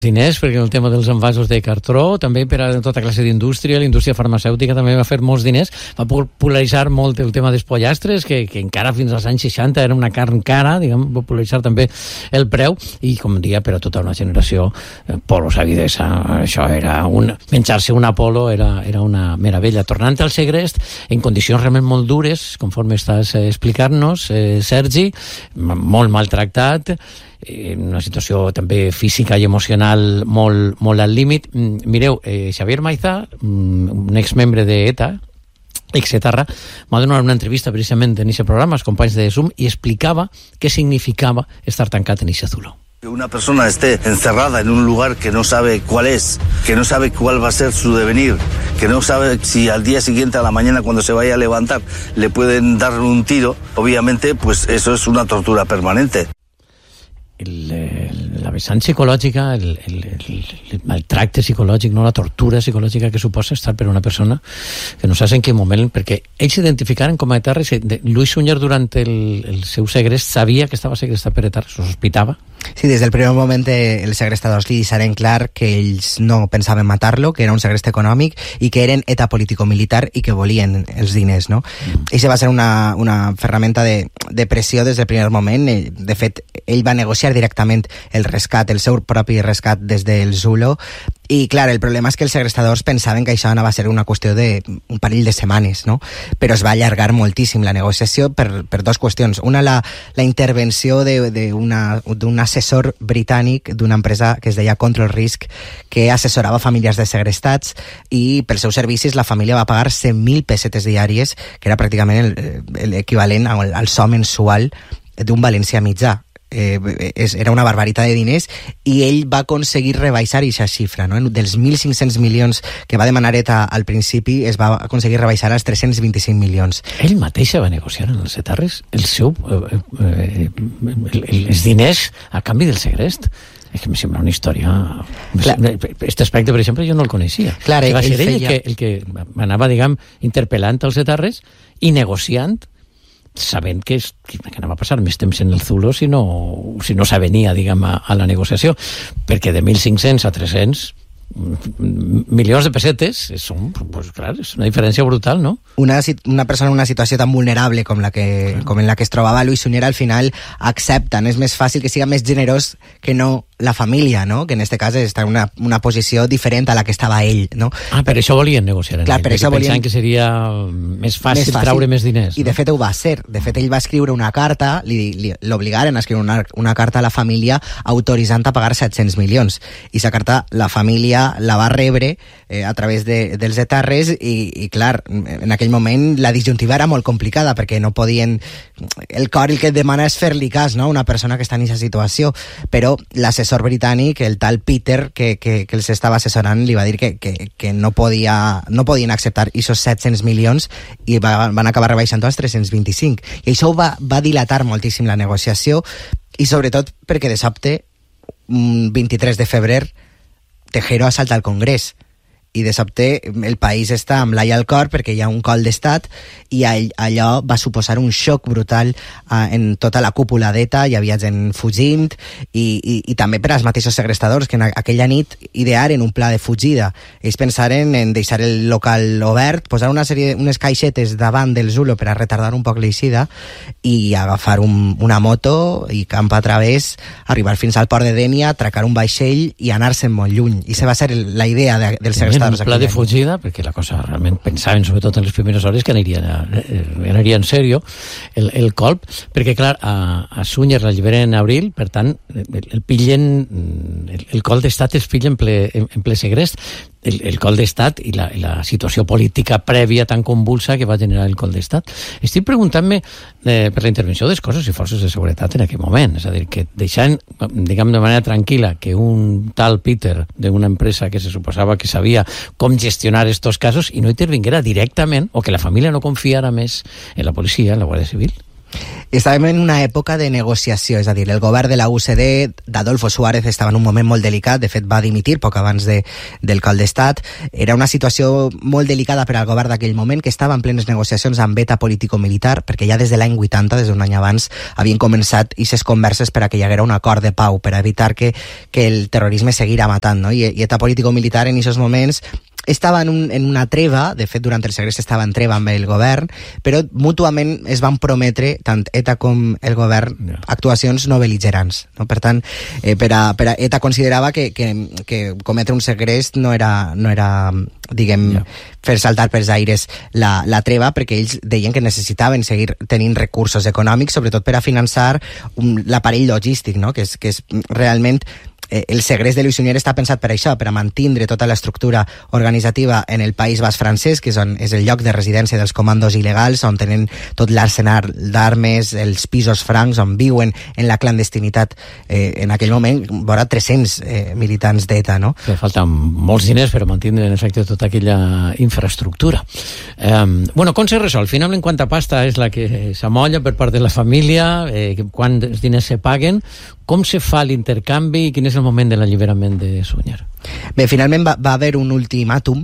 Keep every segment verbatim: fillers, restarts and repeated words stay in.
diners, perquè el tema dels envasos de cartró, també per a tota classe d'indústria, la indústria farmacèutica també va fer molts diners, va popularitzar molt el tema dels pollastres, que, que encara fins als anys seixanta era una carn cara, diguem, popularitzar també el preu, i com dia, per a tota una generació, eh, polos avidesa, això era un... menjar-se un Apolo era, era una meravella. Tornant al Segrest, en condicions realment molt dures, conforme estàs eh, explicant-nos, eh, Sergi, molt maltractat, en una situació també física i emocional molt, molt al límit. Mireu, eh, Xavier Maizá, un exmembre d'ETA, ex-etarra, m'ha donat una entrevista precisament en aquest programa, als companys de Zoom, i explicava què significava estar tancat en aquest zulo. Que una persona esté encerrada en un lugar que no sabe cuál es, que no sabe cuál va a ser su devenir, que no sabe si al día siguiente, a la mañana, cuando se vaya a levantar, le pueden dar un tiro, obviamente, pues eso es una tortura permanente. El, el, la vessant psicològica, el, el, el, el maltracte psicològic, no, la tortura psicològica que suposa estar per una persona que no saps en quin moment, perquè ells s'identificaren com a etarres. Lluís Sunyer, durant el, el seu segrest, sabia que estava segrestat per etarres, ho sospitava. Sí, des del primer moment els segrestadors li deixaren clar que ells no pensaven matar-lo, que era un segrest econòmic i que eren ETA político-militar i que volien els diners, no? Mm. Eixa va ser una, una ferramenta de, de pressió des del primer moment. De fet, ell va negociar directament el rescat, el seu propi rescat des del Zulo. I, clar, el problema és que els segrestadors pensaven que això anava a ser una qüestió d'un parell de setmanes, no? Però es va allargar moltíssim la negociació per, per dues qüestions. Una, la, la intervenció d'un assessor britànic d'una empresa que es deia Control Risk, que assessorava famílies de segrestats, i pels seus servicis la família va pagar cent mil pessetes diàries, que era pràcticament l'equivalent al, al sou mensual d'un valencià mitjà. Eh, era una barbaritat de diners, i ell va aconseguir rebaixar aquesta xifra, no? Dels mil cinc-cents milions que va demanar ETA al principi, es va aconseguir rebaixar als tres-cents vint-i-cinc milions. Ell mateix va negociar en els etarres el seu, eh, eh, els diners a canvi del segrest. És que em sembla una història... Aquest aspecte, per exemple, jo no el coneixia. Clar, que va ser ell, feia... el, que, el que anava, diguem, interpel·lant els etarres i negociant, sabent que, és, que anava a passar més temps en el Zulo si no, si no s'avenia, diguem, a, a la negociació, perquè de mil cinc-cents a tres-cents milions de pessetes són, pues, clar, és una diferència brutal, no? Una, una persona en una situació tan vulnerable com, la que, com en la que es trobava Lluís Sunyer, al final accepten, és més fàcil que siga més generós que no la família, no? Que en este cas està en una, una posició diferent a la que estava ell, no? Ah, per això volien negociar. Clar, per això volien... Pensaven que seria més fàcil, més fàcil traure més diners. I de fet ho va ser. De fet, ell va escriure una carta, l'obligaren a escriure una, una carta a la família autoritzant a pagar set-cents milions. I aquesta carta la família la va rebre eh, a través de, dels etarres i, i clar, en aquell moment la disjuntiva era molt complicada perquè no podien... El cor el que et demana és fer-li cas, no?, una persona que està en aquesta situació, però l'assessor britànic, el tal Peter, que, que, que els estava assessorant, li va dir que, que, que no, podia, no podien acceptar aquests set-cents milions i va, van acabar rebaixant als tres-cents vint-i-cinc. I això va, va dilatar moltíssim la negociació, i sobretot perquè de sobte, vint-i-tres de febrer, Tejero assalta al Congrés, i de sobte el país està amb l'ai al cor perquè hi ha un col d'estat, i allò va suposar un xoc brutal uh, en tota la cúpula d'ETA. Hi havia gent fugint, i, i, i també per als mateixos segrestadors, que en aquella nit idearen un pla de fugida. Ells pensaren en deixar el local obert, posar una sèrie, unes caixetes davant del Zulo per a retardar un poc l'eixida, i agafar un, una moto i camp a través, arribar fins al port de Dénia, atracar un vaixell i anar-se'n molt lluny. I aquesta va ser la idea de, del segrestador. Un pla de fugida, perquè la cosa realment pensaven, sobretot en les primeres hores, que aniria, aniria en sèrio el, el colp, perquè clar, a, a Sunyer l'alliberen en abril, per tant el, el pillen, el, el col d'estat es pilla en ple, en, en ple segrest. El, el col d'estat i la, la situació política prèvia tan convulsa que va generar el col d'estat. Estic preguntant-me eh, per la intervenció dels cossos i forces de seguretat en aquell moment, és a dir, que deixant, diguem, de manera tranquil·la que un tal Peter d'una empresa que se suposava que sabia com gestionar estos casos i no intervinguera directament, o que la família no confiara més en la policia, en la Guàrdia Civil. Estàvem en una època de negociació, és a dir, el govern de la U C D d'Adolfo Suárez estava en un moment molt delicat, de fet va dimitir poc abans de, del cop d'estat. Era una situació molt delicada per al govern d'aquell moment, que estava en plenes negociacions amb beta político-militar, perquè ja des de l'any vuitanta, des d'un any abans, havien començat aquestes converses per a que hi haguera un acord de pau, per a evitar que, que el terrorisme seguira matant, no? I, i eta político-militar en aquests moments estava en, un, en una treva, de fet durant el segrest estava en treva amb el govern, però mútuament es van prometre, tant ETA com el govern, yeah. actuacions no bel·ligerants, no? Per tant, eh, per, a, per a ETA considerava que, que, que cometre un segrest no era, no era diguem, yeah. fer saltar pels aires la, la treva, perquè ells deien que necessitaven seguir tenint recursos econòmics, sobretot per a finançar un, l'aparell logístic, no? que, és, que és realment el segrest de Louis Suñer està pensat per això, per a mantindre tota l'estructura organitzativa en el País Basc francès, que és, on, és el lloc de residència dels comandos il·legals, on tenen tot l'arsenal d'armes, els pisos francs, on viuen en la clandestinitat eh, en aquell moment, vora tres-cents eh, militants d'ETA, no? Que falten molts diners per a mantindre en efecte tota aquella infraestructura. Eh, bueno, com se resol? Finalment, quanta pasta és la que s'amolla per part de la família? Eh, quants diners se paguen? Com se fa l'intercanvi i quin és el moment de l'alliberament de Suñer? Bé, finalment va, va haver un ultimàtum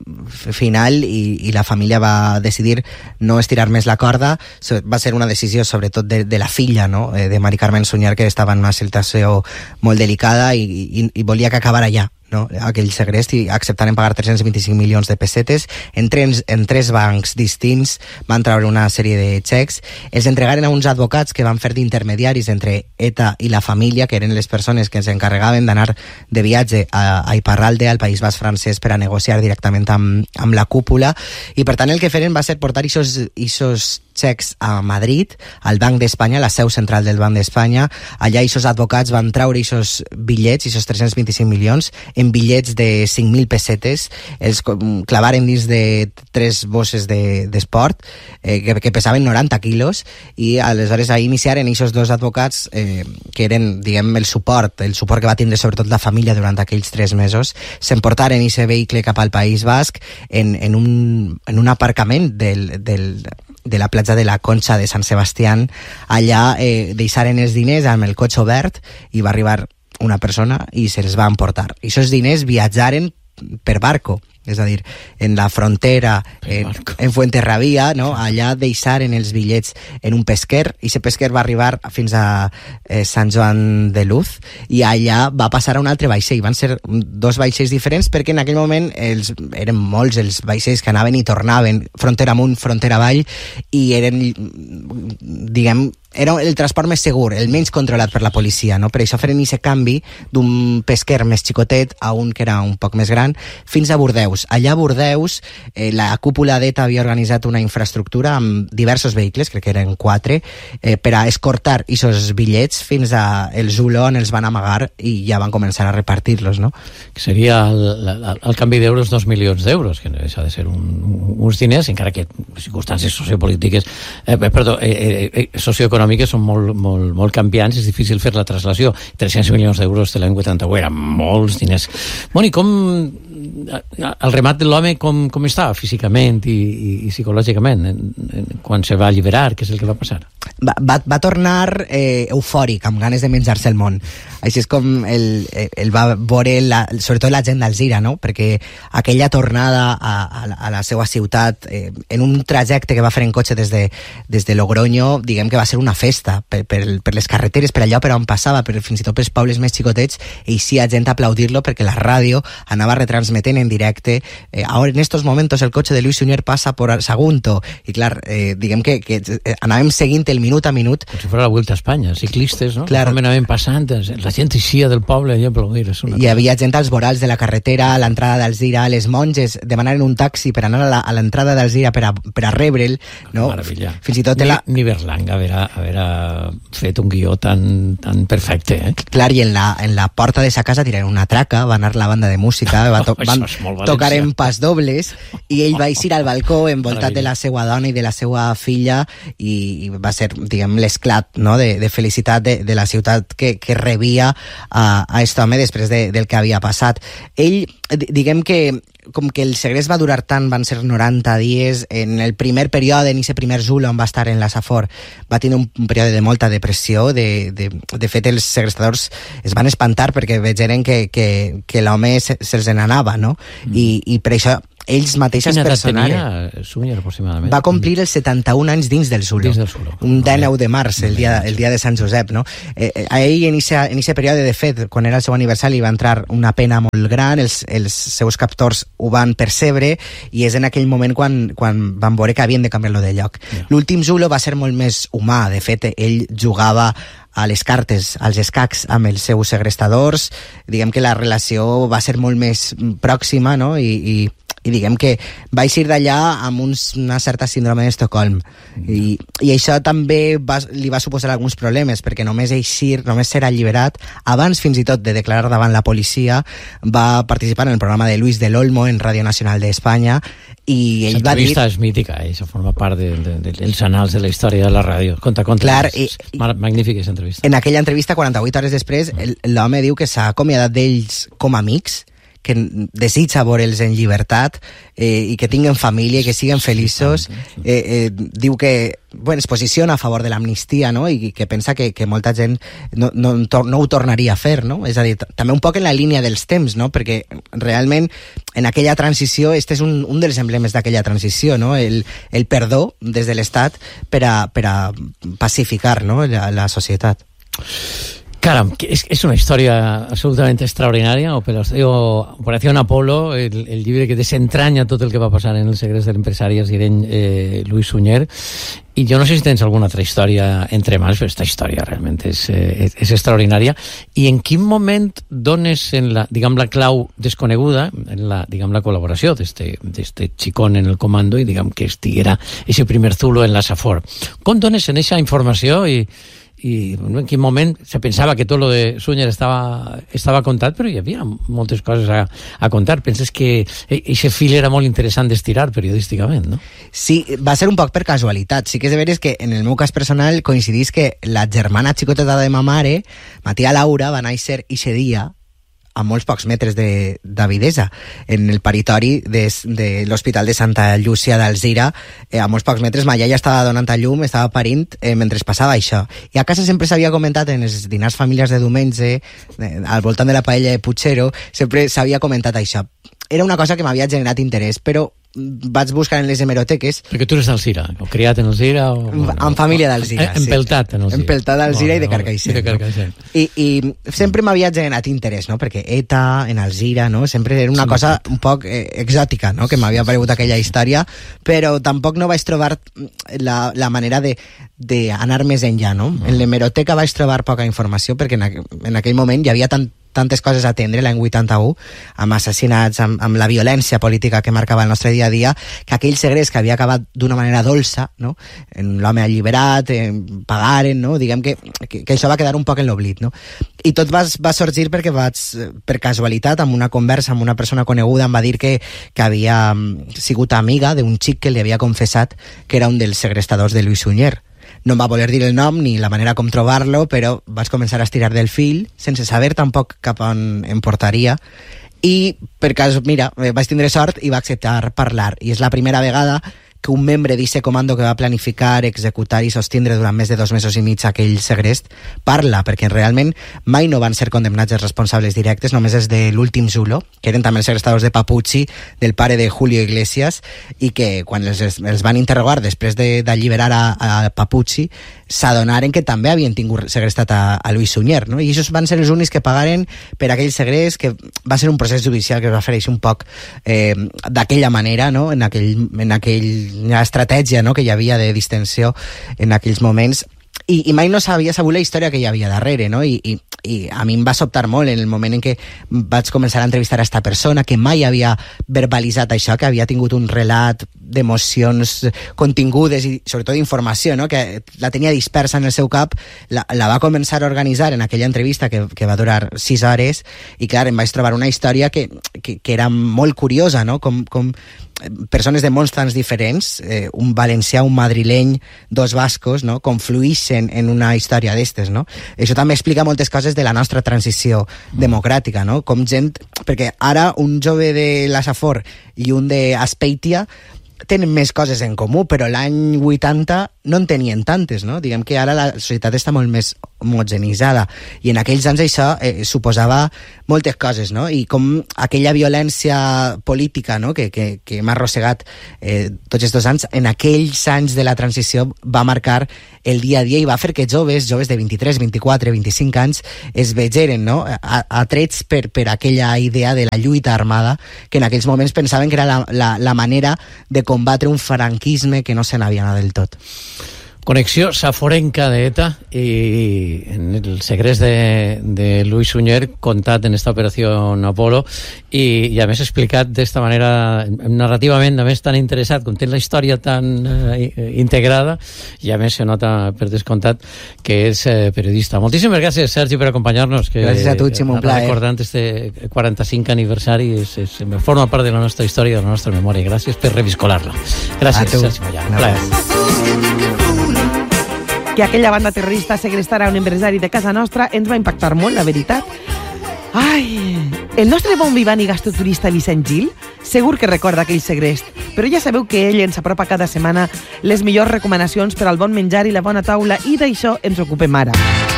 final i, i la família va decidir no estirar més la corda. Va ser una decisió sobretot de, de la filla, no? de Mari Carmen Suñer, que estava en una situació molt delicada i, i, i volia que acabara allà, no? aquell segrest, i acceptaren pagar tres-cents vint-i-cinc milions de pessetes en tres, en tres bancs distints. Van treure una sèrie de xecs, els entregaren a uns advocats que van fer d'intermediaris entre ETA i la família, que eren les persones que s'encarregaven d'anar de viatge a, a Iparralde, al País Basc francès, per a negociar directament amb, amb la cúpula, i per tant el que feren va ser portar aquests xecs a Madrid, al Banc d'Espanya, la seu central del Banc d'Espanya. Allà aquests advocats van treure aquests bitllets, aquests tres-cents vint-i-cinc milions, en bitllets de cinc mil pessetes, els clavaren dins de tres bosses d'esport de, eh, que, que pesaven noranta quilos, i aleshores ahir iniciaren aquests dos advocats eh, que eren, diguem, el suport, el suport que va tindre sobretot la família durant aquells tres mesos. S'emportaren aquest vehicle cap al País Basc en, en, un, en un aparcament del, del de la platja de la Concha de Sant Sebastián. Allà eh, deixaren els diners amb el cotxe obert i va arribar una persona i se'ls va emportar. I aquests diners viatjaren per barco, és a dir, en la frontera, en, en Fuenterrabía, no? allà deixaren els bitllets en un pesquer, i aquest pesquer va arribar fins a eh, Sant Joan de Luz, i allà va passar a un altre vaixell. Van ser dos vaixells diferents, perquè en aquell moment els, eren molts els vaixells que anaven i tornaven, frontera amunt, frontera avall, i eren, diguem, era el transport més segur, el menys controlat per la policia, no? Per això feren aquest canvi d'un pesquer més xicotet a un que era un poc més gran, fins a Bordeus. Allà a Bordeus, eh, la cúpula d'ETA havia organitzat una infraestructura amb diversos vehicles, crec que eren quatre, eh, per a escortar aquests bitllets fins a el Zulo, on els van amagar i ja van començar a repartir-los, no? Que seria el, el, el canvi d'euros dos milions d'euros, que no deixa de ser un, uns diners, encara que circumstàncies sociopolítiques, eh, perdó, eh, eh, socioeconòmiques econòmiques són molt, molt, molt canviants, és difícil fer la traslació. tres-cents milions d'euros de l'any vuitanta-u eren molts diners. Bueno, i com el remat de l'home com, com està físicament i, i, i psicològicament en, en, quan se va alliberar, què és el que va passar? Va, va, va tornar eh, eufòric, amb ganes de menjar-se el món. Així és com el, el va veure la, sobretot la gent d'Alzira, no? Perquè aquella tornada a, a, a la seva ciutat eh, en un trajecte que va fer en cotxe des de, des de Logroño, diguem que va ser una festa per, per, per les carreteres, per allò per on passava, per, fins i tot pels pobles més xicotets, i sí a gent a aplaudir-lo perquè la ràdio anava retransmetent en directe eh, ahora en estos momentos el cotxe de Louis Suñer passa per Sagunto, i clar, eh, diguem que, que anàvem seguint el minut a minut. Com si fos la Vuelta a Espanya, ciclistes, no? Clar. Anaven passant, la gent eixia del poble i aplaudir. Hi havia gent als vorals de la carretera, a l'entrada d'Alzira, les monges demanaren un taxi per anar a l'entrada d'Alzira per a, per a rebre'l, no? Maravilla. Fins i tot ni, la... ni Berlanga haver, haver fet un guió tan, tan perfecte, eh? Clar, i en la, en la porta de sa casa tiraron una traca, va anar la banda de música, va to van tocar en pas dobles, i ell va eixir al balcó envoltat de la seva dona i de la seva filla, i, i va ser, diguem, l'esclat, no?, de, de felicitat de, de la ciutat que, que rebia a, a aquest home després de, del que havia passat. Ell, diguem que com que el segrest va durar tant, van ser noranta dies, en el primer període, en aquest primer Zulo on va estar en la Safor, va tenir un, un període de molta depressió, de, de, de fet els segrestadors es van espantar perquè vegeren que, que, que l'home se, se'ls n'anava, no? Mm. I, I per això ells mateixos personaren. Quina edat tenia Sunyer aproximadament? Va complir els setanta-un anys dins del Zulo. Dins del Zulo. Un dinou de març, el dia, el dia de Sant Josep, no? Eh, a ell, en aquest període, de fet, quan era el seu aniversari, va entrar una pena molt gran, els, els seus captors ho van percebre, i és en aquell moment quan, quan van veure que havien de canviar-lo de lloc. Yeah. L'últim Zulo va ser molt més humà. De fet, ell jugava a les cartes, als escacs, amb els seus segrestadors. Diguem que la relació va ser molt més pròxima, no? I, i i diguem que va eixir d'allà amb uns, una certa síndrome d'Estocolm, i, i això també va, li va suposar alguns problemes, perquè només eixir, només ser alliberat, abans fins i tot de declarar davant la policia, va participar en el programa de Luis del Olmo en Radio Nacional d'Espanya, i ell va dir... L'entrevista és mítica, això forma part de, de, de, dels anals de la història de la ràdio. Conta, conta. Clar, és, és i, magnífica aquesta entrevista. En aquella entrevista, quaranta-vuit hores després, l'home diu que s'ha acomiadat d'ells com a amics, que desitja veure'ls en llibertat, eh, i que tinguen família i que siguen feliços. Eh, eh, diu que bueno, es posiciona a favor de l'amnistia, no? I que pensa que, que molta gent no, no, no ho tornaria a fer, no? És a dir, també un poc en la línia dels temps, no? Perquè realment en aquella transició, este és un, un dels emblemes d'aquella transició, no? El, el perdó des de l'Estat per a, per a pacificar, no? la, la societat. Caram, és, és una història absolutament extraordinària. Operació Apolo, el, el llibre que desentranya tot el que va passar en el segrest de l'empresari algireny eh, Luis Sunyer. I jo no sé si tens alguna altra història entre mans, però aquesta història realment és, eh, és, és extraordinària. I en quin moment dones en la, diguem, la clau desconeguda, en la, diguem, la col·laboració d'este, d'este xicón en el comando i, diguem, que estiguera ese primer Zulo en la Safor? Com dones en eixa informació i i en quin moment se pensava que tot lo de Sunyer estava, estava contat, però hi havia moltes coses a, a contar. Penses que aquest fil era molt interessant d'estirar periodísticament, no? Sí, va ser un poc per casualitat. Sí que és de veres que en el meu cas personal coincidís que la germana xicoteta de ma mare, ma tia Laura, va néixer ixe dia a molts pocs metres de d'Avidesa, en el paritori de, de l'Hospital de Santa Llúcia d'Alzira. Eh, a molts pocs metres ma iaia estava donant a llum, estava parint eh, mentre passava això. I a casa sempre s'havia comentat en els dinars familiars de diumenge, eh, al voltant de la paella de Puigceró, sempre s'havia comentat això. Era una cosa que m'havia generat interès, però vaig buscar en les hemeroteques... Perquè tu eres d'Alzira, o criat en Alzira... O, bueno, en família d'Alzira, sí. Empeltat en Alzira. Empeltat d'Alzira i de Carcaixent. De Carcaixent. No? I, I sempre m'havia generat interès, no? Perquè ETA, en Alzira, no? Sempre era una sí, cosa un poc eh, exòtica, no? Que m'havia paregut aquella història, però tampoc no vaig trobar la, la manera de d'anar més enllà, no? no? En l'hemeroteca vaig trobar poca informació, perquè en, aqu en aquell moment hi havia tant tantes coses a atendre l'any vuitanta-u, amb assassinats, amb, amb la violència política que marcava el nostre dia a dia, que aquell segrest que havia acabat d'una manera dolça, no? En l'home alliberat, eh, pagaren, no? Diguem que, que, que això va quedar un poc en l'oblit, no? I tot va, va sorgir perquè vaig, per casualitat, amb una conversa amb una persona coneguda, em va dir que, que havia sigut amiga d'un xic que li havia confessat que era un dels segrestadors de Luis Sunyer. No em va voler dir el nom ni la manera com trobar-lo, però vaig començar a estirar del fil, sense saber tampoc cap on em portaria, i per cas, mira, vaig tindre sort i va acceptar parlar, i és la primera vegada que un membre d'aquest comando que va planificar, executar i sostindre durant més de dos mesos i mig aquell segrest parla, perquè realment mai no van ser condemnats els responsables directes, només és de l'últim Zulo, que eren també els segrestadors de Papucci, del pare de Julio Iglesias, i que quan els, els van interrogar després d'alliberar de, a, a Papucci, s'adonaren que també havien tingut segrestat a, a Luis Sunyer, no? I aquests van ser els únics que pagaren per aquell segrest, que va ser un procés judicial que es va fer un poc eh, d'aquella manera, no? En aquell, en aquell una estratègia, no?, que hi havia de distensió en aquells moments, i, i mai no sabia sabut la història que hi havia darrere, no? I, i, i a mi em va sobtar molt en el moment en què vaig començar a entrevistar a esta persona que mai havia verbalitzat això, que havia tingut un relat d'emocions contingudes i sobretot d'informació, no? Que la tenia dispersa en el seu cap, la, la va començar a organitzar en aquella entrevista que, que va durar sis hores i clar, em vaig trobar una història que, que, que era molt curiosa, no? Com, com persones de mons tan diferents, eh, un valencià, un madrileny, dos bascos, no? Confluïxen en una història d'estes, no? Això també explica moltes coses de la nostra transició democràtica, no? Com gent... Perquè ara un jove de la Safor i un d'Azpeitia tenen més coses en comú, però l'any vuitanta no en tenien tantes, no? Diguem que ara la societat està molt més homogenitzada i en aquells anys això eh, suposava moltes coses, no? I com aquella violència política, no? que, que, que m'ha arrossegat eh, tots aquests anys, en aquells anys de la transició va marcar el dia a dia i va fer que joves, joves de vint-i-tres, vint-i-quatre, vint-i-cinc anys es vegeren, no? atrets per, per aquella idea de la lluita armada que en aquells moments pensaven que era la, la, la manera de combatre un franquisme que no se n'havia anat del tot. Connexió saforenca de ETA y en el segrest de, de Luis Sunyer contat en esta operació Apolo i, i a més explicat d'esta manera narrativament, a més tan interessat com té la història tan eh, integrada i a més se nota per descomptat que és eh, periodista. Moltíssimes gràcies, Sergi, per acompanyar-nos. Que, gràcies a tu, Ximo, un plaer. Recordant este quaranta-cinc aniversari és, és, forma part de la nostra història, de la nostra memòria. Gràcies per reviscolar-la. Gràcies, Sergi Moya. Un plaer. Que aquella banda terrorista segrestara un empresari de casa nostra ens va impactar molt, la veritat. Ai, el nostre bon vivant i gastroturista Vicent Gil segur que recorda aquell segrest, però ja sabeu que ell ens apropa cada setmana les millors recomanacions per al bon menjar i la bona taula i d'això ens ocupem ara.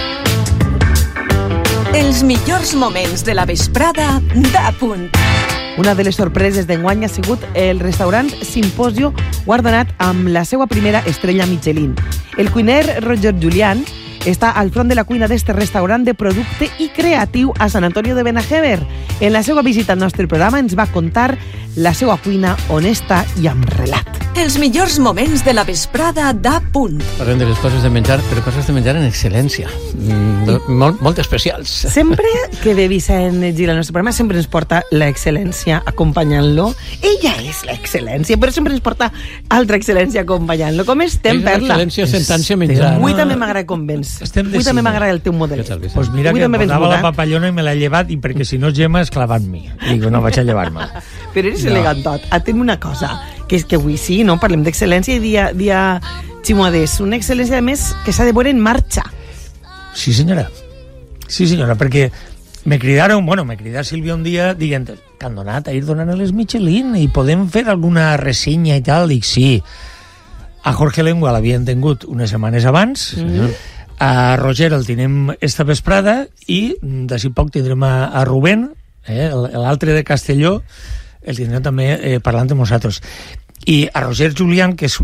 Els millors moments de la vesprada d'A Punt. Una de les sorpreses d'enguany ha sigut el restaurant Simposio, guardonat amb la seva primera estrella Michelin. El cuiner Roger Julián està al front de la cuina d'este restaurant de producte i creatiu a Sant Antonio de Benajever. En la seva visita al nostre programa ens va contar la seva cuina honesta i amb relat. Els millors moments de la vesprada d'A Punt. Parlem de les coses de menjar, però coses de menjar en excel·lència. Mm, molt, molt especials. Sempre que ve Vicent Gil al nostre programa, sempre ens porta l'excel·lència acompanyant-lo. Ella és l'excel·lència, però sempre ens porta altra excel·lència acompanyant-lo. Com estem, Perla? L'excel·lència sentant-se a menjar. Avui també m'agrada com vens. Avui també m'agrada el teu model. Doncs pues mira que em posava la papallona i me l'ha llevat, i perquè si no Gemma és clavant-me. Dic, no vaig a llevar-me. Però eres no. elegantot. Atem una cosa, que és que avui sí, no? Parlem d'excel·lència i dia, dia ximoadés. Una excel·lència, a més, que s'ha de veure en marxa. Sí, senyora. Sí, senyora, perquè me cridaron, bueno, me crida Sílvia un dia dient, t'han donat a ir donant a les Michelin i podem fer alguna ressenya i tal? Dic, sí. A Jorge Lengua l'havien tingut unes setmanes abans, mm-hmm. a Roger el tenim esta vesprada i d'ací poc tindrem a, a Rubén, eh, l'altre de Castelló, el tindrem també eh, parlant amb nosaltres. I a Roger Julián, que és...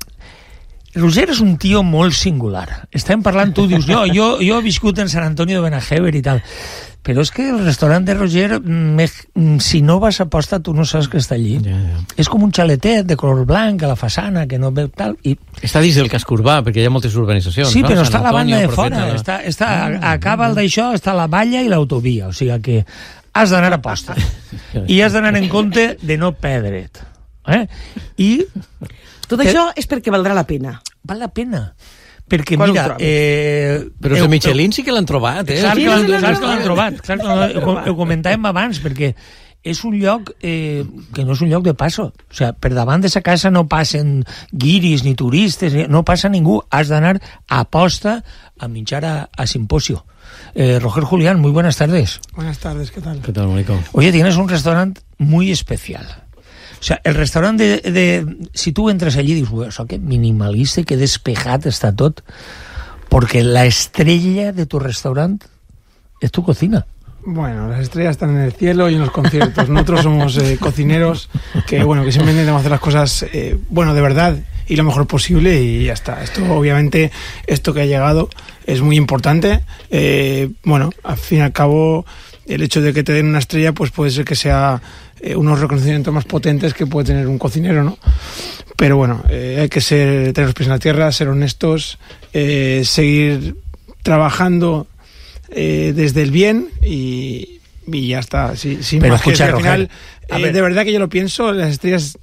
Roger és un tio molt singular. Estàvem parlant, tu dius, jo, jo, jo he viscut en Sant Antonio de Benajever i tal, però és que el restaurant de Roger, me, si no vas a posta, tu no saps que està allí. Ja, ja. És com un xaletet de color blanc a la façana, que no veu tal... I... Està dins del casc urbà, perquè hi ha moltes urbanitzacions, sí, no? però Sant està a la banda de fora. La... Està, està, ah, acaba el d'això, està la valla i l'autovia, o sigui que has d'anar a posta. I has d'anar en compte de no perdre't. Eh? I... Tot això és perquè valdrà la pena. Val la pena. Perquè, quan mira... Eh, però els de Michelin sí que l'han trobat, eh? Clar sí, que l'han, sí, clar que l'han trobat. Clar que ho, ho comentàvem abans, perquè és un lloc eh, que no és un lloc de passo. O sigui, per davant de sa casa no passen guiris ni turistes, no passa ningú. Has d'anar a posta a menjar a, a Simposio. Eh, Roger Julián, muy buenas tardes. Buenas tardes, ¿qué tal? ¿Qué tal, Mónico? Oye, tienes un restaurante muy especial. O sea, el restaurant de, de... Si tu entres allí i dius, això que minimalista, que despejat està tot, porque la estrella de tu restaurant es tu cocina. Bueno, las estrellas están en el cielo y en los conciertos. Nosotros somos eh, cocineros que, bueno, que siempre intentamos hacer las cosas, eh, bueno, de verdad y lo mejor posible y ya está. Esto, obviamente, esto que ha llegado es muy importante. Eh, bueno, al fin y al cabo, el hecho de que te den una estrella, pues puede ser que sea eh, unos reconocimientos más potentes que puede tener un cocinero, ¿no? Pero bueno, eh, hay que ser, tener los pies en la tierra, ser honestos, eh, seguir trabajando eh, desde el bien y, y ya está. Sí, sin pero más escucha, que decir, al final, Roger, eh, de verdad que yo lo pienso, las estrellas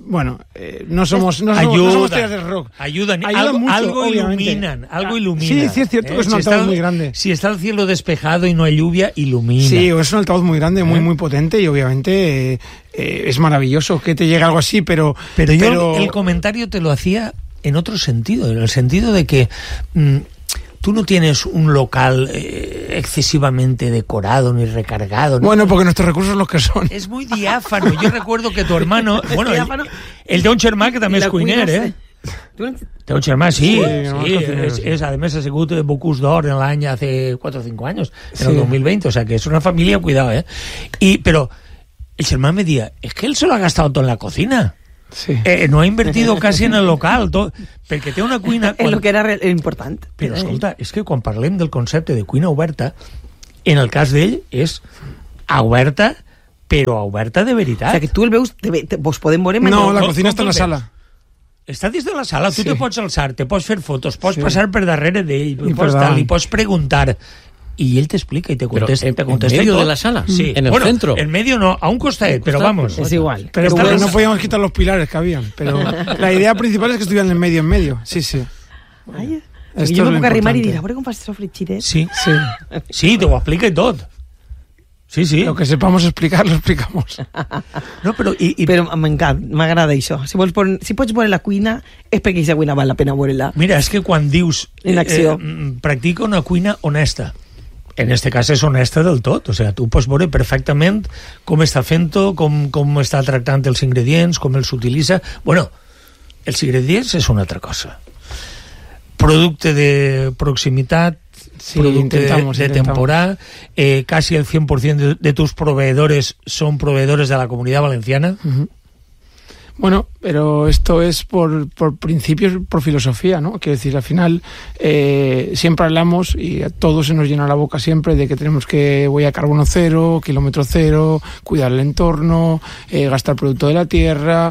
bueno, eh, no somos, no somos, ayudan, no somos estrellas del rock. Ayudan, ayudan algo, mucho, algo obviamente. iluminan, algo ilumina. Sí, sí, es cierto ¿eh? que es un si altavoz está, muy grande. Si está el cielo despejado y no hay lluvia, ilumina. Sí, es un altavoz muy grande, muy, ¿Eh? muy potente y obviamente eh, eh, es maravilloso que te llegue algo así, pero... Pero yo pero... el comentario te lo hacía en otro sentido, en el sentido de que... Mmm, tú no tienes un local eh, excesivamente decorado ni recargado. ¿no? Bueno, porque nuestros recursos son los que son. Es muy diáfano. Yo recuerdo que tu hermano... bueno, el, el de un germà, que també és cuiner, eh? De un germà, sí. sí, sí es, es, además ha sigut Bocús d'Or en l'any hace cuatro o cinco años, en sí. el dos mil veinte, o sea que es una familia, cuidado, ¿eh? Y, pero el germà me decía, es que él se lo ha gastado todo en la cocina. Sí. Eh, no ha invertido casi en el local tot, perquè té una cuina quan... en lo que era important, però escolta, és que quan parlem del concepte de cuina oberta, en el cas d'ell és oberta, però oberta de veritat. O sigui, que tu el veus, te, te, vos podem veure... No, la cocina està en la sala. Està dins de la sala, tu sí. te pots alçar, te pots fer fotos, pots sí. passar per darrere d'ell, pots tal, li pots preguntar... Y él te explica y te contesta. ¿En, te contesta en medio todo. de la sala? Sí. ¿En el bueno, centro? En medio no, a un costado, pero vamos. Es igual. Pero porque no podíamos quitar los pilares que habían. Pero la idea principal es que estuvieran en medio, en medio. Sí, sí. Ay, yo me puc arrimar y dir, a veure com fas això fritxiret. Sí, sí. Sí, te ho explica i tot. Sí, sí. Lo que sepamos explicar, lo explicamos. No, però... I, i... Però m'encanta, m'agrada això. Si, vols pon, si pots veure la cuina, és perquè aquesta cuina val la pena veure-la. Mira, és que quan dius... En acció. Eh, practica una cuina honesta. En este cas és honesta del tot, o sigui, tu pots veure perfectament com està fent-ho, com, com està tractant els ingredients, com els utilitza... Bueno, els ingredients és una altra cosa. Producte de proximitat, sí, producte de, de temporada, eh, casi el cien por ciento de, de tus proveedores son proveedores de la Comunidad Valenciana. Uh-huh. Bueno, pero esto es por, por principios, por filosofía, ¿no? Quiero decir, al final eh, siempre hablamos y a todos se nos llena la boca siempre de que tenemos que huella carbono cero, kilómetro cero, cuidar el entorno, eh, gastar producto de la tierra.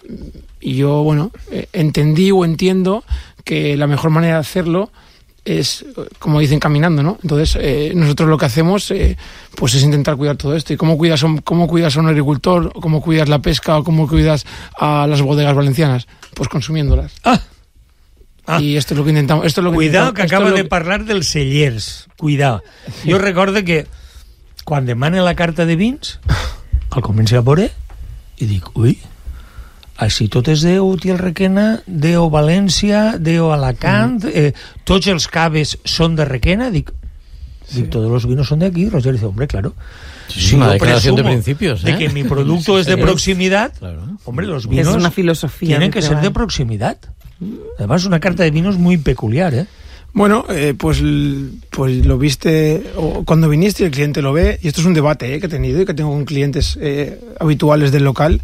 Y yo, bueno, eh, entendí o entiendo que la mejor manera de hacerlo es, como dicen, caminando, ¿no? Entonces, eh, nosotros lo que hacemos eh, pues es intentar cuidar todo esto. ¿Y cómo cuidas, a un, cómo cuidas a un agricultor? ¿O cómo cuidas la pesca? ¿O cómo cuidas a las bodegas valencianas? Pues consumiéndolas. Ah. Ah. Y esto es lo que intentamos. Esto es lo que Cuidado, intentamos, que acaba lo de que... parlar dels cellers. Cuidado. Sí. Jo recordo que quan demane la carta de vins, al comenci a veure i dic, ui, així tot és Déu, Utiel Requena, Déu València, Déu Alacant, mm. eh, tots els caves són de Requena, dic, sí. dic, todos los vinos son de aquí. Roger dice, hombre, claro. Sí, sí, una declaración de principios, ¿eh? De que mi producto es de proximidad, claro. Hombre, los vinos es una filosofía tienen que ser de proximidad. Además, es una carta de vinos muy peculiar, ¿eh? Bueno, eh, pues, pues lo viste o cuando viniste y el cliente lo ve, y esto es un debate eh, que he tenido y que tengo con clientes eh, habituales del local,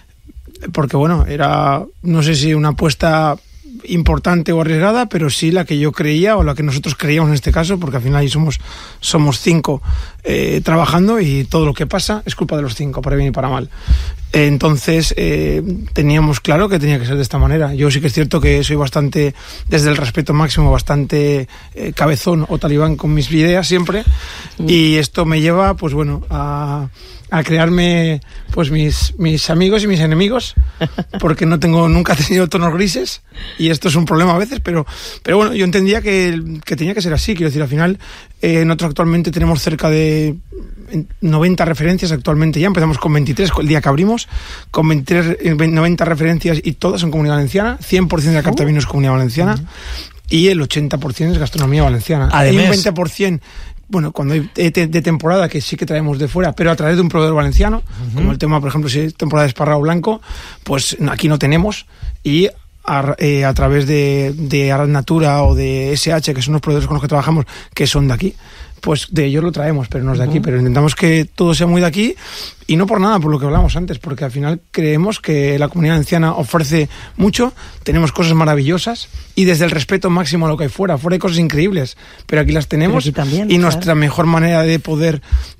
porque bueno, era, no sé si una apuesta importante o arriesgada, pero sí la que yo creía o la que nosotros creíamos en este caso, porque al final ahí somos, somos cinco eh, trabajando y todo lo que pasa es culpa de los cinco, para bien y para mal. Eh, entonces eh, teníamos claro que tenía que ser de esta manera. Yo sí que es cierto que soy bastante, desde el respeto máximo, bastante eh, cabezón o talibán con mis ideas siempre, mm. y esto me lleva, pues bueno, a... a crearme pues mis, mis amigos y mis enemigos, porque no tengo, nunca he tenido tonos grises y esto es un problema a veces, pero, pero bueno, yo entendía que, que tenía que ser así. Quiero decir, al final eh, nosotros actualmente tenemos cerca de noventa referencias actualmente, ya empezamos con veintitrés el día que abrimos, con veintitrés, noventa referencias y todas son Comunidad Valenciana, cien por ciento de la carta de vino es Comunidad Valenciana uh-huh. y el ochenta por ciento es gastronomía valenciana. Además, hay un veinte por ciento bueno, cuando hay de temporada que sí que traemos de fuera, pero a través de un proveedor valenciano, uh-huh. como el tema, por ejemplo, si es temporada de esparrado blanco, pues aquí no tenemos, y a, eh, a través de, de Arad Natura o de S H, que son los proveedores con los que trabajamos, que son de aquí, pues de ellos lo traemos, pero no es de aquí, uh-huh. pero intentamos que todo sea muy de aquí, y no por nada, por lo que hablamos antes, porque al final creemos que la Comunidad Valenciana ofrece mucho, tenemos cosas maravillosas, y desde el respeto máximo a lo que hay fuera, fuera hay cosas increíbles, pero aquí las tenemos, aquí también, y claro. nuestra mejor manera de poder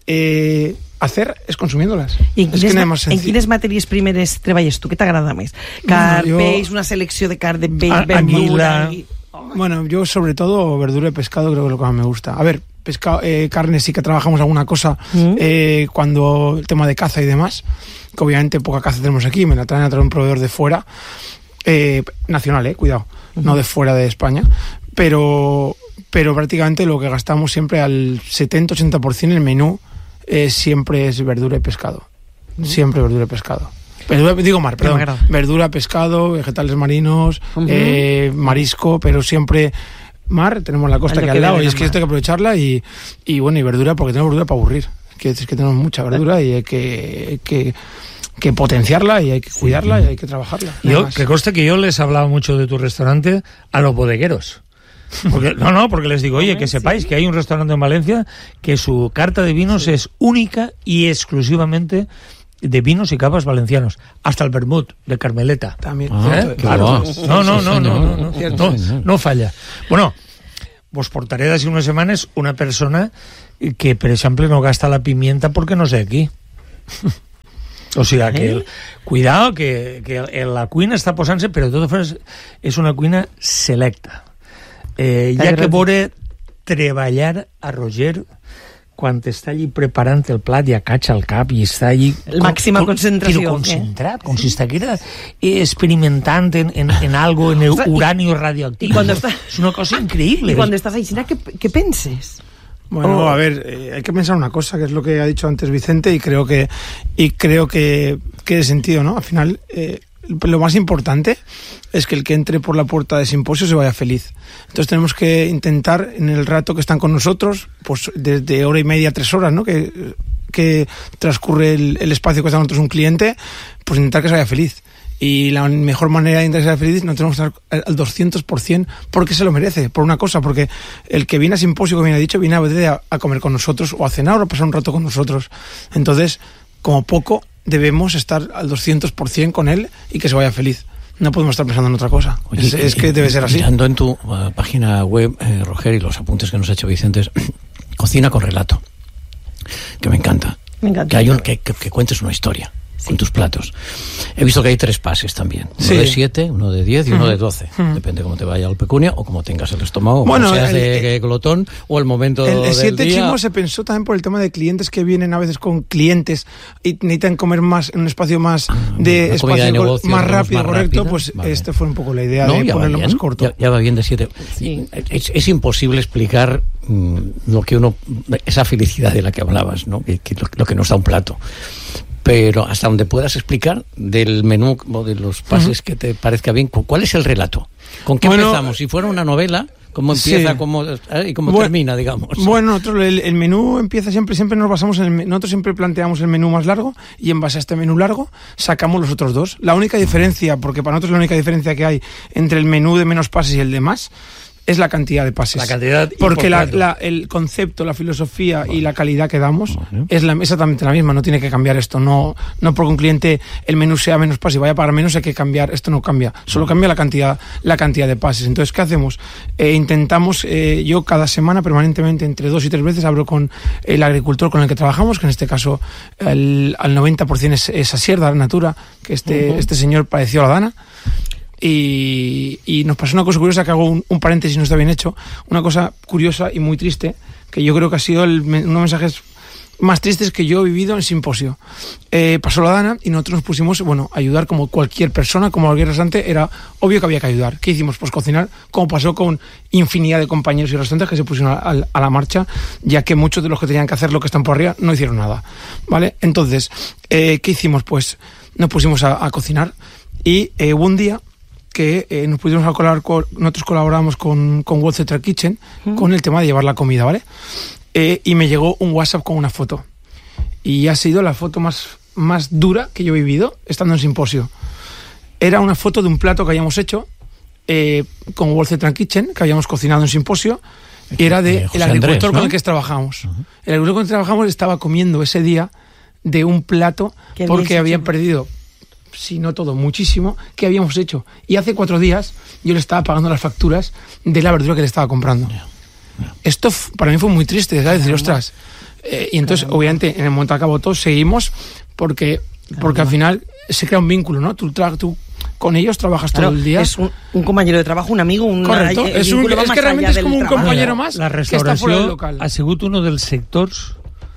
eh, hacer és consumiéndolas. I en, és quines, que ma en quines matèries primeres treballes tu? Què t'agrada més? Car, bueno, jo... peix, una selecció de carn, de peix, verdura... I... Bueno, yo sobre todo verdura y pescado creo que es lo que más me gusta. A ver, pescado, eh, carne sí que trabajamos alguna cosa mm. eh, cuando el tema de caza y demás, que obviamente poca caza tenemos aquí, me la traen a traer un proveedor de fuera, eh, nacional, eh, cuidado, uh-huh. no de fuera de España, pero, pero prácticamente lo que gastamos siempre al setenta a ochenta por ciento en el menú eh, siempre es verdura y pescado, uh-huh. siempre verdura y pescado. Verdura, digo mar, perdón, verdura, pescado, vegetales marinos, uh-huh. eh, marisco, pero siempre mar, tenemos la costa aquí al lado y es que esto hay que aprovecharla y, y bueno, y verdura porque tenemos verdura para aburrir, que es que tenemos mucha verdura y hay que, hay que, que potenciarla y hay que cuidarla sí. y hay que trabajarla. Yo, que conste que yo les hablaba mucho de tu restaurante a los bodegueros. Porque, no, no, porque les digo, oye, que sepáis que hay un restaurante en Valencia que su carta de vinos sí. es única y exclusivamente de vinos y cavas valencianos, hasta el vermut de Carmeleta. También. Ah, ¿eh? Claro. No, no, no, no, no, no, no, no, no falla. Bueno, vos portaré d'ací unes setmanes una persona que, per exemple, no gasta la pimienta porque no sé aquí. O sigui, que el, cuidado, que, que la cuina està posant-se, però de totes formes és una cuina selecta. Eh, hi ha que veure treballar a Roger quan està allí preparant el plat i acatxa el cap i està allí... Màxima concentració. Però concentrat, com si estiguera experimentant en, en, en algo, en el uranio radioactivo. Está... Es una cosa increíble. Y cuando estás ahí, ¿qué, qué penses? Bueno, oh. a ver, eh, hay que pensar una cosa, que es lo que ha dicho antes Vicente, y creo que y creo que, que de sentido, ¿no? Al final, eh, lo más importante es que el que entre por la puerta de Simposio se vaya feliz. Entonces tenemos que intentar, en el rato que están con nosotros, pues desde hora y media a tres horas, ¿no? Que, que transcurre el, el espacio que está con nosotros un cliente, pues intentar que se vaya feliz. Y la mejor manera de intentar que sea feliz no tenemos que estar al doscientos por ciento porque se lo merece, por una cosa, porque el que viene a Simposio, como bien ha dicho, viene a veces a, a comer con nosotros o a cenar o a pasar un rato con nosotros. Entonces, como poco, debemos estar al doscientos por ciento con él y que se vaya feliz. No podemos estar pensando en otra cosa. Oye, es, es que debe ser así. Mirando en tu uh, página web, eh, Roger, y los apuntes que nos ha hecho Vicente, es cocina con relato, que me encanta. Me encanta. Que, hay un, que, que, que cuentes una historia. Sí. Con tus platos. He visto que hay tres pases también. Uno sí. de siete, uno de diez y uh-huh. uno de doce. Uh-huh. Depende cómo te vaya el pecunio o cómo tengas el estómago, bueno, o seas el, de el, glotón o el momento el, el del siete día. Chimo se pensó también por el tema de clientes que vienen a veces con clientes y necesitan comer más en un espacio más de espacio de negocio, más rápido, más correcto, rápida. Pues vale. este fue un poco la idea no, de ponerlo bien, más corto. Ya, ya va bien de siete. Sí. Es, es imposible explicar mmm, lo que uno, esa felicidad de la que hablabas, ¿no? Que, que lo, lo que nos da un plato. Pero hasta donde puedas explicar del menú o de los pases uh-huh. que te parezca bien, ¿cuál es el relato? ¿Con qué bueno, empezamos? Si fuera una novela, ¿cómo empieza sí. cómo, eh, y cómo bueno, termina, digamos? Bueno, nosotros el, el menú empieza siempre, siempre nos basamos en el, nosotros siempre planteamos el menú más largo y en base a este menú largo sacamos los otros dos. La única diferencia, porque para nosotros la única diferencia que hay entre el menú de menos pases y el de más, es la cantidad de pases. La cantidad porque la, la, el concepto, la filosofía vale. y la calidad que damos vale. es la, exactamente la misma, no tiene que cambiar esto. No, no porque un cliente el menú sea menos pases y vaya a pagar menos hay que cambiar, esto no cambia, solo cambia la cantidad, la cantidad de pases. Entonces, ¿qué hacemos? Eh, intentamos, eh, yo cada semana permanentemente entre dos y tres veces hablo con el agricultor con el que trabajamos, que en este caso el, al noventa por ciento es, es Asier de la Natura, que este, uh-huh. este señor padeció la dana. Y, y nos pasó una cosa curiosa, que hago un, un paréntesis, no está bien hecho, una cosa curiosa y muy triste, que yo creo que ha sido el, uno de los mensajes más tristes que yo he vivido en Simposio. Eh, pasó la dana y nosotros nos pusimos, bueno, a ayudar como cualquier persona, como cualquier restaurante, era obvio que había que ayudar. ¿Qué hicimos? Pues cocinar, como pasó con infinidad de compañeros y restaurantes que se pusieron a, a, a la marcha, ya que muchos de los que tenían que hacer lo que están por arriba no hicieron nada, ¿vale? Entonces, eh, ¿qué hicimos? Pues nos pusimos a, a cocinar y eh, hubo un día que eh, nos pusimos a colaborar con, nosotros colaboramos con, con World Central Kitchen uh-huh. con el tema de llevar la comida, ¿vale? Eh, y me llegó un WhatsApp con una foto. Y ha sido la foto más, más dura que yo he vivido estando en Simposio. Era una foto de un plato que habíamos hecho eh, con World Central Kitchen, que habíamos cocinado en Simposio, y era de el agricultor Andrés, ¿no? con el que trabajamos. Uh-huh. El agricultor con el que trabajamos estaba comiendo ese día de un plato porque habían hecho? perdido... si no todo, muchísimo, que habíamos hecho. Y hace cuatro días yo le estaba pagando las facturas de la verdura que le estaba comprando. Yeah, yeah. Esto f- para mí fue muy triste, ¿sabes? Decir, ostras. Eh, y entonces, obviamente, en el momento que acabó todo, seguimos, porque porque al final se crea un vínculo, ¿no? Tú, tra- tú con ellos trabajas Claro, todo el día. Es un, un compañero de trabajo, un amigo, un Correcto, eh, és, un, vínculo va és más que realment allá és com del un trabajo. compañero más La que està fora del restauració local. ha sigut un dels sectors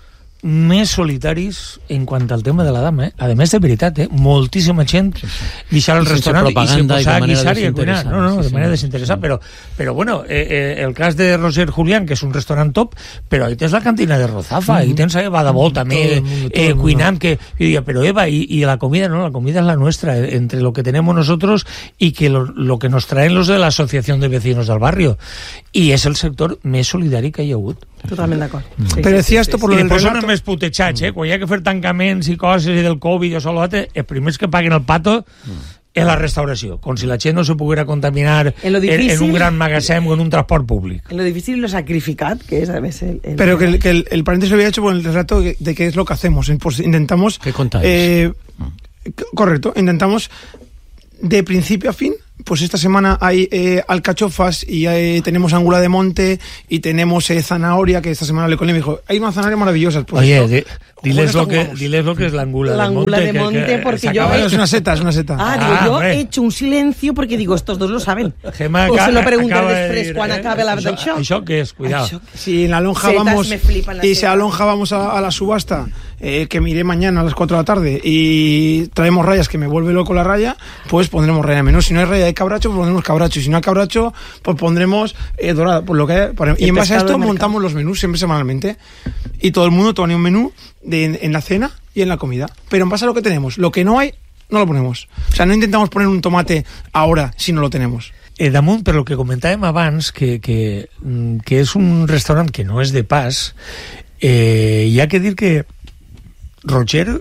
més solitaris en quant al tema de la dama, eh? A més, de veritat, eh? Moltíssima gent sí, sí. deixar el Sense restaurant i se propaganda i de posar a manera guisar i a cuinar. desinteressada, No, no, sí, de sí. manera desinteressada, però, però bueno, eh, eh, el cas de Roger Julián, que és un restaurant top, però ahí tens la cantina de Rozafa, ahí tens a Eva Dabó també Todo el mundo, todo eh, el mundo. cuinant, que yo diría, pero Eva, y, y la comida, no, la comida es la nuestra, eh, entre lo que tenemos nosotros y que lo, lo que nos traen los de la Asociación de Vecinos del Barrio. Y és el sector més solidari que hi ha hagut. Totalment d'acord. Sí, Però sí, decía sí, esto sí. por I lo del després són relato. els més putejats, eh? Quan hi ha que fer tancaments i coses i del Covid i això, l'altre, els primers que paguen el pato és la restauració, com si la gent no se poguera contaminar En lo en, en difícil- un gran magatzem o en un transport públic. En lo difícil y lo sacrificat, que es a veces el... el- Pero que, el, que el, el paréntesis lo había hecho por el relato de, de qué es lo que hacemos. Pues intentamos... ¿Qué contáis? eh, c- correcto, intentamos de principio a fin. Pues esta semana hay eh, alcachofas y eh, tenemos angula de monte y tenemos eh, zanahoria, que esta semana le colé y me dijo, hay unas zanahorias maravillosas. Pues Oye, eso, di- diles, con lo esto que, jugamos. diles lo que es la angula La de monte. angula de que- monte, que porque se yo- acaba Bueno, de- es una seta, es una seta. Ah, Ah, digo, yo hombre. he hecho un silencio porque digo, estos dos lo saben. Gemma o se acaba- lo pregunten acaba de després dir, quan eh? acabe la Això- d'això. Això què és? Cuidado. Això- Si en la lonja Setas vamos me flipan las y si a la setas. lonja vamos a, a la subasta, eh, que miré mañana a las cuatro de la tarde y traemos rayas que me vuelve loco la raya, pues pondremos raya de menú. Si no hay raya de cabracho, pues pondremos cabracho. Y si no hay cabracho, pues pondremos eh, dorada. Por lo que, por- y El en base a pescado esto del mercado. montamos los menús siempre semanalmente. Y todo el mundo toma un menú de, en, en la cena y en la comida. Pero en base a lo que tenemos, lo que no hay, no lo ponemos. O sea, no intentamos poner un tomate ahora si no lo tenemos. Eh, damunt, per lo que comentàvem abans, que, que, mm, que és un restaurant que no és de pas, eh, hi ha que dir que Roger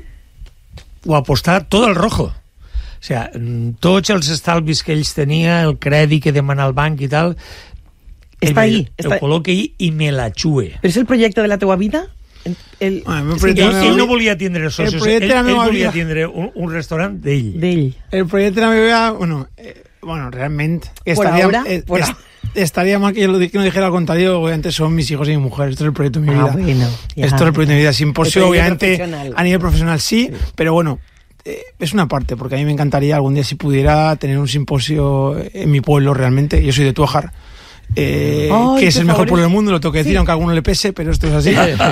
ho apostà tot al rojo. O sea, mm, tots els estalvis que ells tenia, el crèdit que demana al banc i tal, Està ell ahí, me- està- ho col·loca ahí i me la xue. ¿Pero es el proyecto de la teua vida? El, el, Ah, el sí, proyecto Ell, de la meva ell no vida- volia tindre socios, el ell, projecte de la ell meva volia vida. tindre un, un restaurant d'ell. d'ell. El proyecto de la bebida, bueno, eh, bueno, realmente Por estaría, ahora, eh, por es- ahora. estaría mal que yo lo, di- que no dijera al contrario. Obviamente son mis hijos y mi mujer. Esto es el proyecto de mi Ah, vida. bueno, ya. Esto es el proyecto de mi vida. Simposio, El proyecto obviamente, profesional. a nivel profesional sí, pero bueno, eh, es una parte, porque a mí me encantaría algún día si pudiera tener un simposio en mi pueblo realmente. Yo soy de Tuajar. Eh, Ay, que es por el mejor favor. pueblo del mundo, lo tengo que decir, Sí. aunque a alguno le pese, pero esto es así.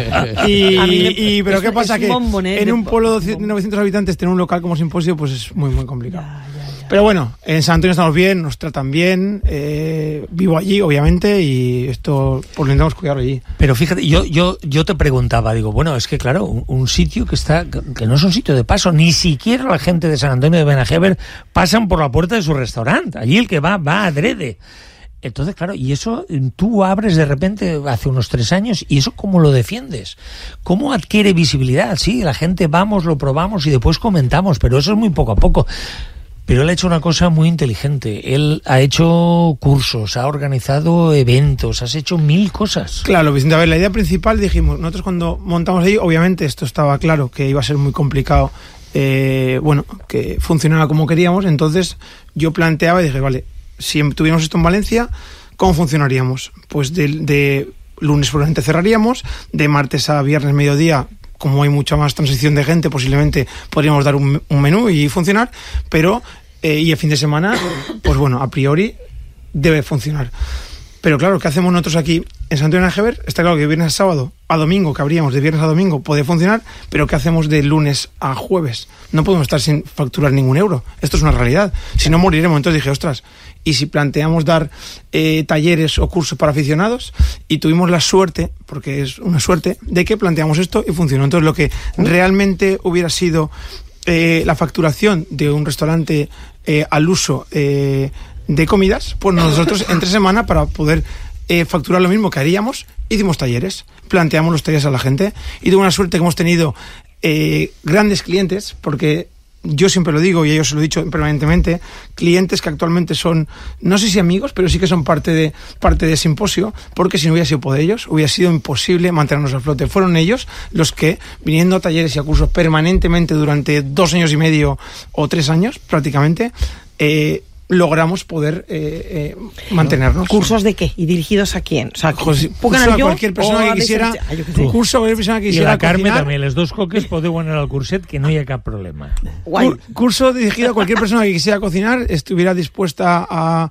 y, A mí me- y- pero es- ¿qué pasa? es Que un bombón, ¿eh? en de un po- pueblo de bombón. novecientos habitantes tener un local como simposio, pues es muy, muy complicado. Ya, ya, ya. Pero bueno, en San Antonio estamos bien, nos tratan bien, eh, vivo allí, obviamente, y esto, pues lo intentamos cuidar allí. Pero fíjate, yo, yo, yo te preguntaba, digo, bueno, es que claro, un, un sitio que está, que no es un sitio de paso, ni siquiera la gente de San Antonio de Benajever pasan por la puerta de su restaurante. Allí el que va, va adrede. Entonces, claro, y eso tú abres de repente hace unos tres años, y eso ¿cómo lo defiendes? ¿Cómo adquiere visibilidad? Sí, la gente vamos, lo probamos y después comentamos, pero eso es muy poco a poco. Pero él ha hecho una cosa muy inteligente. Él ha hecho cursos, ha organizado eventos, has hecho mil cosas. Claro, Vicente, a ver, la idea principal, dijimos, nosotros cuando montamos ahí, obviamente esto estaba claro que iba a ser muy complicado, eh, bueno, que funcionara como queríamos, entonces yo planteaba y dije, vale, si tuviéramos esto en Valencia, ¿cómo funcionaríamos? Pues de, de lunes probablemente cerraríamos, de martes a viernes mediodía, como hay mucha más transición de gente, posiblemente podríamos dar un, un menú y funcionar, pero eh, y el fin de semana, pues bueno, a priori debe funcionar. Pero claro, ¿qué hacemos nosotros aquí en San Antonio de Benajever? Está claro que viernes a sábado, a domingo, que habríamos de viernes a domingo, puede funcionar, pero ¿qué hacemos de lunes a jueves? No podemos estar sin facturar ningún euro. Esto es una realidad. Si no, moriremos. Entonces dije, ostras, ¿y si planteamos dar eh, talleres o cursos para aficionados? Y tuvimos la suerte, porque es una suerte, de que planteamos esto y funcionó. Entonces lo que realmente hubiera sido eh, la facturación de un restaurante eh, al uso eh, de comidas, pues nosotros entre semana, para poder eh, facturar lo mismo que haríamos, hicimos talleres, planteamos los talleres a la gente, y tuve una suerte que hemos tenido eh, grandes clientes, porque yo siempre lo digo y ellos se lo he dicho permanentemente, clientes que actualmente son, no sé si amigos, pero sí que son parte de parte de Simposio, porque si no hubiera sido por ellos, hubiera sido imposible mantenernos a flote. Fueron ellos los que, viniendo a talleres y a cursos permanentemente durante dos años y medio o tres años prácticamente, eh, logramos poder eh, eh, mantenernos. ¿Cursos de qué? ¿Y dirigidos a quién? O sea, Curso ¿puc anar a jo cualquier persona o que ha de ser- quisiera, Ah, jo què sé. curso a cualquier persona que I quisiera la Carme cocinar. també, les dos coques podeu anar al curset, que no hi ha cap problema. Guai. Cur- curso dirigido a cualquier persona que quisiera cocinar, estuviera dispuesta a,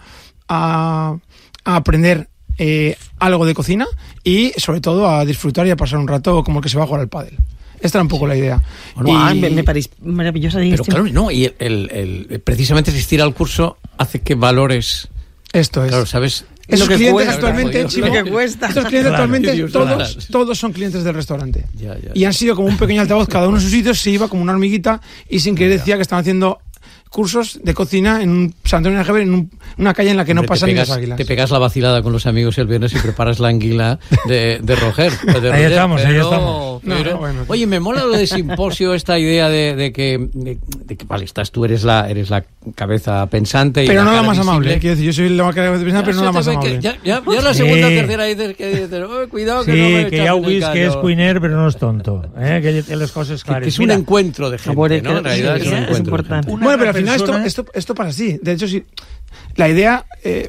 a, a aprender eh, algo de cocina y sobre todo a disfrutar y a pasar un rato como el que se va a jugar al pádel. Esta era un poco la idea. Bueno, Y- ah, me, me parece maravillosa. Pero claro, no, y el, el- el- precisamente asistir al curso hace que valores, Esto es. claro, ¿sabes? Esos lo que clientes cuesta, actualmente, lo Chimo, que cuesta. estos clientes Claro. actualmente Dios, todos, claro. todos son clientes del restaurante. Ya, ya, Y ya. han sido como un pequeño altavoz, cada uno en sus sitios, se iba como una hormiguita y sin querer decía que estaban haciendo cursos de cocina en un San Antonio de Najever, en un- una calle en la que no Hombre, pasan te ni pegas, las águilas. te pegas la vacilada con los amigos el viernes y preparas la anguila de, de Roger. de Roger, Ahí estamos, ahí pero- estamos. pero- No, no, bueno. Oye, me mola lo de simposio, esta idea de, de que, de, de que, vale, estás tú, eres la, eres la cabeza pensante. Y Pero la no la cara más visible. amable, quiero decir, yo soy la más cabeza pensante, pero no Ya la se más te ve amable. que Ya, ya, ya la segunda o Sí. tercera dices que dices, "Oh, cuidado que Sí, no me que echas ja ho en el vist que és callo". cuiner, però no és tonto. Eh? Que ell té les coses Que, clares. que es un Mira, encuentro de gente, veure, ¿no? que- En realidad sí, es un es encuentro de importante. gente. Una Bueno, pero al final persona- esto, esto, esto para así. De hecho, sí, la idea, eh,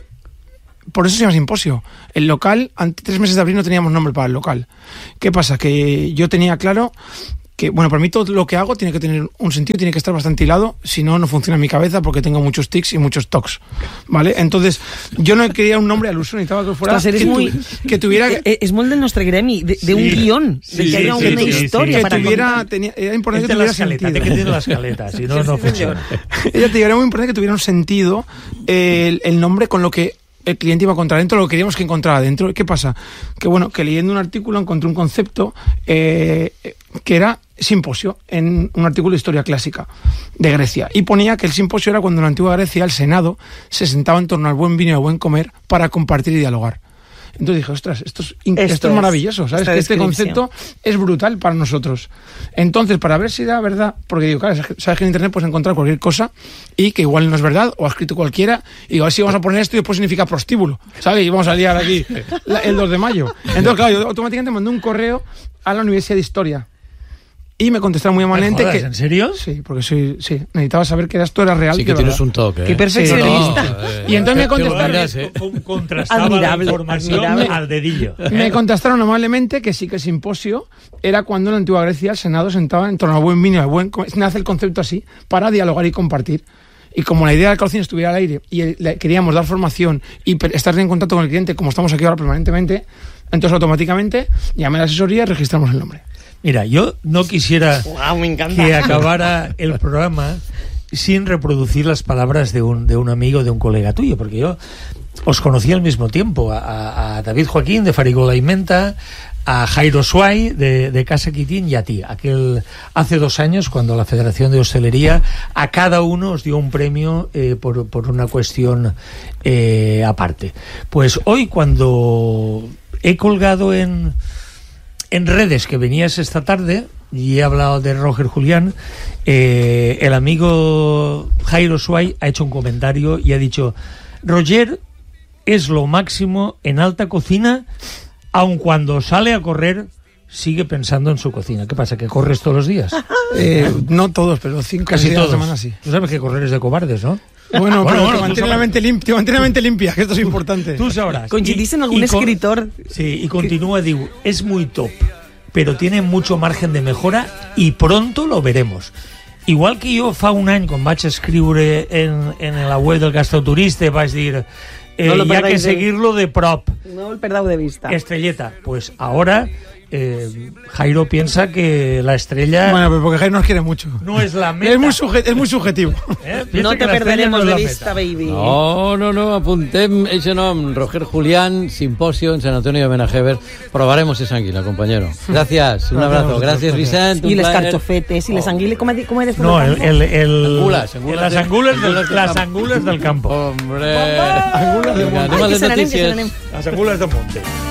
por eso se llama simposio. El local, antes, tres meses de abril no teníamos nombre para el local. ¿Qué pasa? Que yo tenía claro que, bueno, para mí todo lo que hago tiene que tener un sentido, tiene que estar bastante hilado, si no, no funciona en mi cabeza porque tengo muchos tics y muchos tocs, ¿vale? Entonces, yo no quería un nombre al uso, necesitaba que fuera... Ostras, eres que, tu- muy- que tuviera... Eh, eh, Es molt del nostre gremi, de, de un Sí. guión, de Sí, que haya sí, una sí, sí, historia sí. que para tuviera, contar. tenía, era importante és que de tuviera l'escaleta, té sentido. que tenir l'escaleta, si no, no funciona. Ella te digo, era muy importante que tuviera un sentido eh, el, el nombre con lo que el cliente iba a encontrar dentro, lo que queríamos que encontrara dentro. ¿Qué pasa? Que bueno, que leyendo un artículo encontré un concepto eh, que era simposio, en un artículo de historia clásica de Grecia. Y ponía que el simposio era cuando en la antigua Grecia el Senado se sentaba en torno al buen vino y al buen comer para compartir y dialogar. Entonces dije, ostras, esto es, in- Esto esto es es, maravilloso, ¿sabes? esta Que este descripción. concepto es brutal para nosotros. Entonces, para ver si era verdad, porque digo, claro, sabes que en internet puedes encontrar cualquier cosa y que igual no es verdad, o ha escrito cualquiera, y digo, a ver si vamos a poner esto y después significa prostíbulo, ¿sabes? Y vamos a liar aquí la- el dos de mayo. Entonces, claro, yo automáticamente mandé un correo a la Universidad de Historia. Y me contestaron muy amablemente jodas, que... ¿en serio? Sí, porque soy, sí, necesitaba saber que esto era real. Sí y que de tienes verdad. un toque. ¿eh? Qué perfeccionista. No, eh, Y entonces me te lo contestaron- miras, ¿eh? Com- Contrastava Admirable, la informació admirable. al dedillo. Me contestaron amablemente que sí que el simposio era cuando en la antigua Grecia el Senado sentaba en torno al buen vino y al buen comer. Nace el concepto así, para dialogar y compartir. Y como la idea de la cocina estuviera al aire y el- le- queríamos dar formación y per- estar en contacto con el cliente, como estamos aquí ahora permanentemente, entonces automáticamente llamé a la asesoría y registramos el nombre. Mira, yo no quisiera Wow, me encanta. que acabara el programa sin reproducir las palabras de un, de un amigo, de un colega tuyo, porque yo os conocí al mismo tiempo, a, a David Joaquín de Farigola y Menta, a Jairo Suay de, de Casa Quitín y a ti, aquel hace dos años cuando la Federación de Hostelería a cada uno os dio un premio eh, por, por una cuestión eh, aparte. Pues hoy cuando he colgado en en redes que venías esta tarde y he hablado de Roger Julián, eh, el amigo Jairo Suay ha hecho un comentario y ha dicho: Roger es lo máximo en alta cocina, aun cuando sale a correr sigue pensando en su cocina. ¿Qué pasa, que corres todos los días? Eh, no todos, pero cinco Casi días a la todos. semana sí. Tú sabes que correr es de cobardes, ¿no? Bueno, Bueno, pero bueno, te tú mantiene la sabrás. mente limpia, te mantiene la mente limpia, que esto es importante. Tú sabrás. Coincidís en Y- algún y con- escritor. Sí, y continúa, digo, es muy top, pero tiene mucho margen de mejora y pronto lo veremos. Igual que jo fa un any, quan vaig escriure en, en la web del Gastroturista, vaig dir eh, No lo hi ha que perdáis de- seguirlo de prop, No el perdau de vista. estrelleta. Pues ahora eh, Jairo piensa que la estrella Bueno, pero porque Jairo nos quiere mucho. no es la meta. Es muy, suje- es muy subjetivo. ¿eh? Piensa No que te la estrella perderemos no es de la vista, meta. baby. No, no, no, apuntem ese nom, Roger Julián, simposio en San Antonio de Benajever. Probaremos esa anguila, compañero. Gracias, un abrazo. Gracias, Vicent. Y un les plaer. carchofetes, y les anguiles, ¿cómo, cómo eres? No, el, el, el, Angulas, angulas las de- angulas del, angulas del las campo. angules del campo. Hombre. Vinga, anem a Ai, que les se n'anem, que se notícies. n'anem. Las angulas del monte.